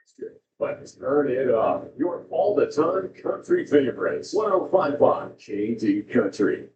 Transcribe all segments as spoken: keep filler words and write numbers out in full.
Let's turn it up. Your all the time country favorites. one oh five point five K D Country.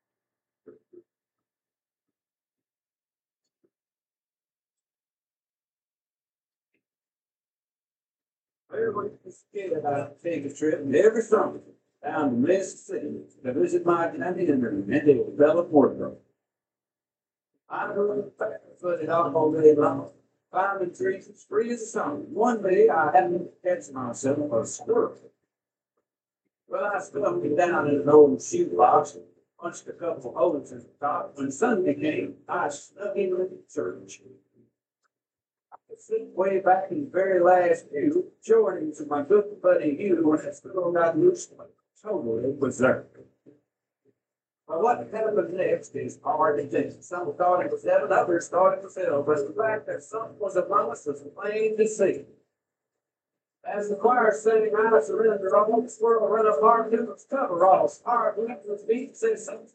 Everybody was scared about taking a trip every summer down to Mississippi to visit my daddy and and they developed wardrobe. I was footed off all day long, climbing trees as free as the sun. One day I happened to catch myself a squirrel. Well, I stuffed it down in an old shoebox and punched a couple holes in the top. When Sunday came, I snuck into the church. Sitting way back in the very last pew, joining to my good buddy Hugh when that squirrel got loose. Totally berserk. Well, what happened next is hard to think. Some thought it was heaven, others thought it was hell, but the fact that something was among us was plain to see. As the choir sang, I surrender all, the squirrel run up hard to its cover all. Hard left his feet, said something.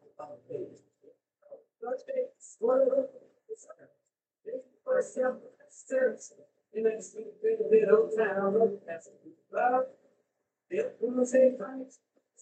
Squirrel, first step, steps, in that sweet little town. That's love. It was a price.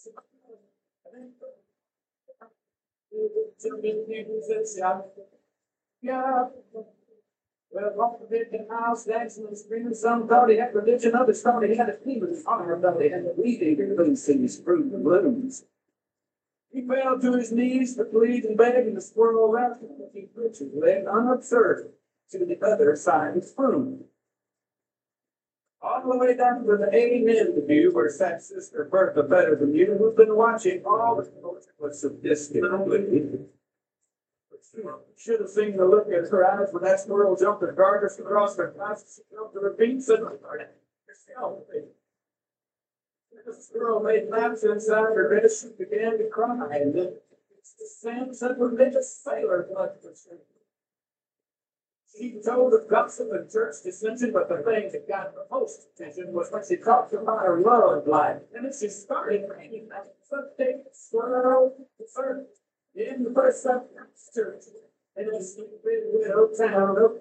Yeah. Well, one big house, dancing and screaming. Some thought he had religion, others thought he had a demon. Honor thought he had a weed eater loose in his fruit and blooms. He fell to his knees to plead and beg, and the squirrel left him. He put his leg unobserved to the other side of his room. All the way down to the amen view where sat Sister Bertha Better Than You, who's been watching all the was sadistically. Should have seen the look in her eyes when that squirrel jumped and guarded us across her glasses. She jumped to her feet and said, herself. The squirrel made laps inside her dress. She began to cry. And then the same said religious sailor blood was streaming. She told of gossip and church dissension, but the thing that got the most attention was when she talked about her love life. And then she started praying that someday the squirrel would serve in the first Baptist church. And in a stupid widow town of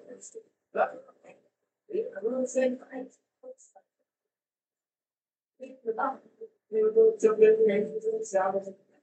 it was in France. They would go to the games and south.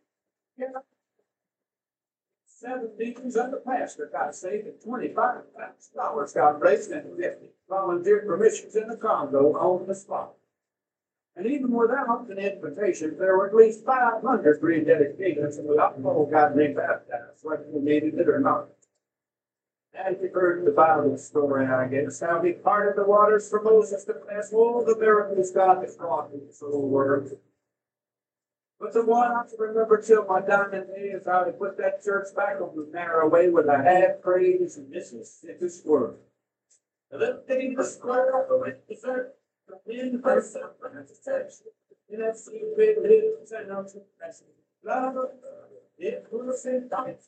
Seven deacons and the pastor got saved, and twenty-five thousand dollars got raised, and fifty volunteered for missions in the Congo on the spot. And even without an invitation, there were at least five hundred rededications, and the whole got rebaptized, whether they needed it or not. And you heard the Bible story, I guess, how he parted the waters for Moses to pass all the miracles God has wrought in this whole world. But the one I can remember till my dying day is how he put that church back on the narrow way with a half praise and Mississippi squirrel. The little thing the squirrel went to serve in the first church. In that sweet big little town, love, it was in time.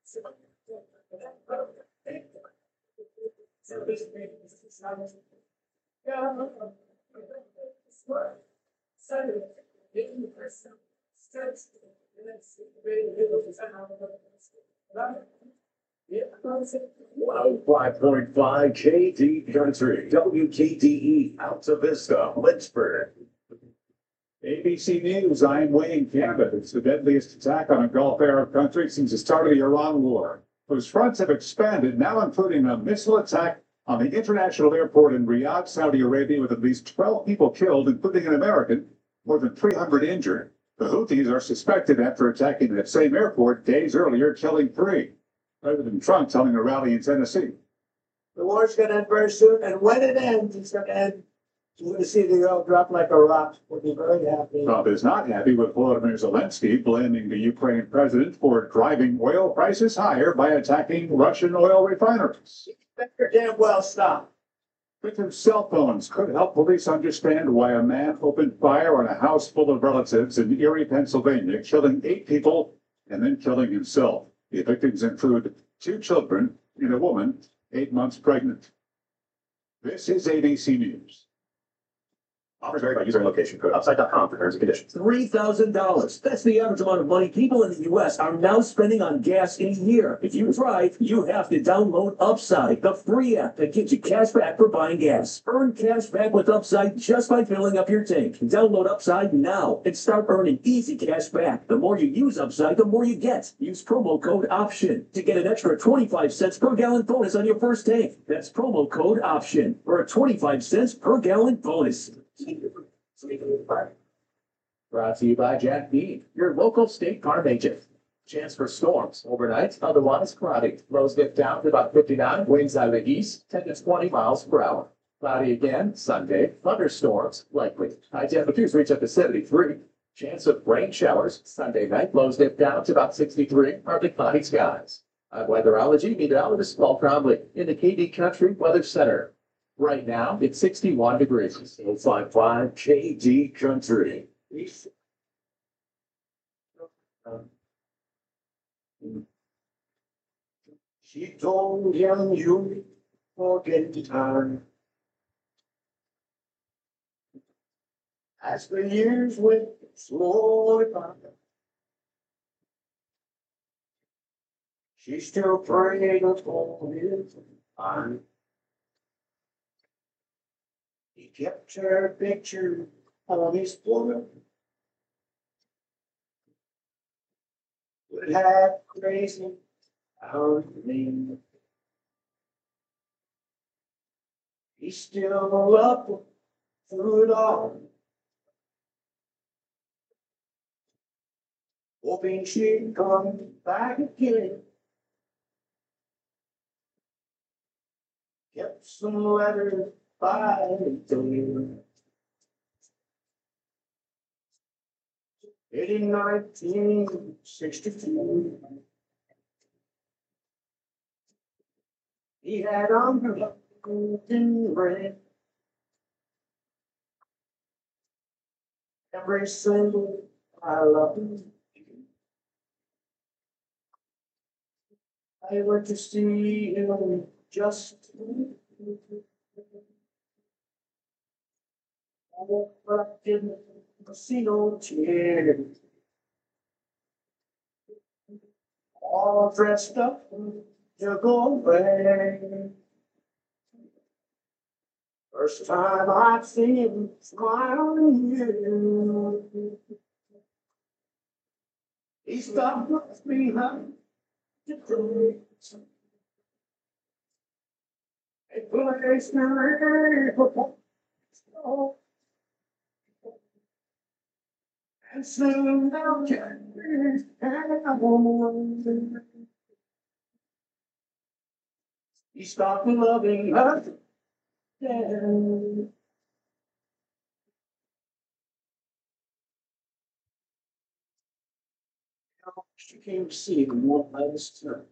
one oh five point five K D Country, W K D E, Alta Vista, Lynchburg. A B C News, I'm Wayne Gambit. It's the deadliest attack on a Gulf Arab country since the start of the Iran war, whose fronts have expanded, now including a missile attack on the international airport in Riyadh, Saudi Arabia, with at least twelve people killed, including an American, more than three hundred injured. The Houthis are suspected after attacking that same airport days earlier, killing three. President Trump telling a rally in Tennessee. The war's going to end very soon, and when it ends, it's going to end. You're going to see the oil drop like a rock. We'll be very happy. Trump is not happy with Volodymyr Zelensky blaming the Ukraine president for driving oil prices higher by attacking Russian oil refineries. Better damn well stop. Victims' cell phones could help police understand why a man opened fire on a house full of relatives in Erie, Pennsylvania, killing eight people and then killing himself. The victims include two children and a woman eight months pregnant. This is A B C News. Offers vary by user and location. Code upside dot com for terms and conditions. Three thousand dollars. That's the average amount of money people in the U S are now spending on gas in a year. If you drive, you have to download Upside, the free app that gives you cash back for buying gas. Earn cash back with Upside just by filling up your tank. Download Upside now and start earning easy cash back. The more you use Upside, the more you get. Use promo code OPTION to get an extra twenty-five cents per gallon bonus on your first tank. That's promo code OPTION for a twenty-five cents per gallon bonus. Brought to you by Jack Bean, your local state farm agent. Chance for storms overnight, otherwise cloudy. Lows dip down to about fifty-nine, winds out of the east, ten to twenty miles per hour. Cloudy again Sunday, thunderstorms likely. High temperatures reach up to seventy-three. Chance of rain showers Sunday night, lows dip down to about sixty-three, partly cloudy skies. I'm weatherology meteorologist Paul Trombley in the K D Country Weather Center. Right now, it's sixty-one degrees. oh five five K D Country. She told him you forget the time. As the years went slowly by, she still prayed for his time. He kept her picture on his floor. Would have crazy out of me. He still up through it all, hoping she'd come back again. Kept some letters by the in nineteen sixty-two, he had on her golden ring. Every single I love you. I went to see him just but I didn't see no tears. All dressed up to go away. First time I've seen him smile in you. He stopped behind the door. A place near and soon they'll change and he stopped loving her. Yeah. She came to see him one last time.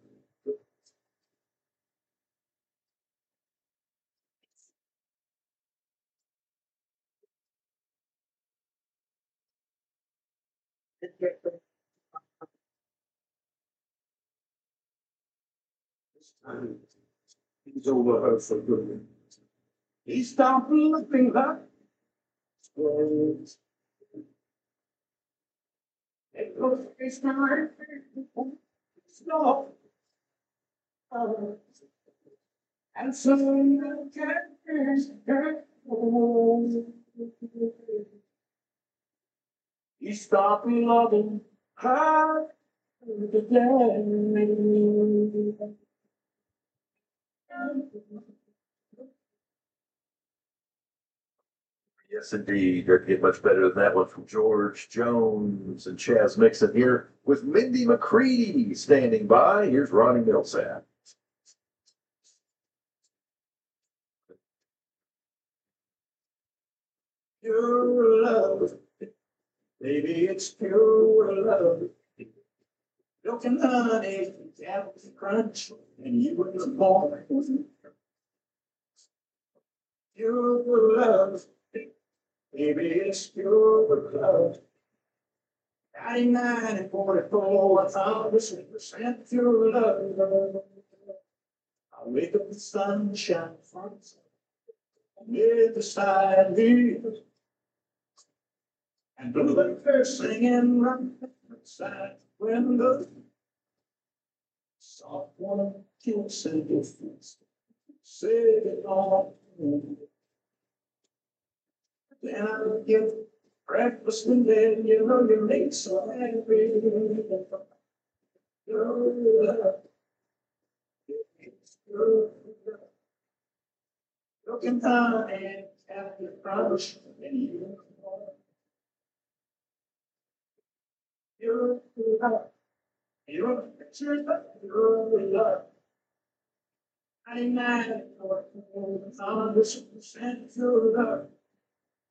This time, he's over her for good. He stopped looking her. It was his time. Stop. And soon the catches her. He stopped loving her today. Yes, indeed. Doesn't get much better than that one from George Jones and Chaz Mixon here with Mindy McCready standing by. Here's Ronnie Millsap. Pure love, baby, it's pure love. Milk and honey, apples and crunch, and you were born. Pure love, baby, it's pure love. ninety-nine and forty-four, a thousand percent pure love. I wake up, the sun shines front, with the side view. And bluebirds singing right outside the window. Soft one kiss and difference. Say it all. Then I get breakfast and then you know you make so happy. Your love. Your love. Looking down and after promise and you. Your love. Your love. Your love. I'm not for one hundred percent your love.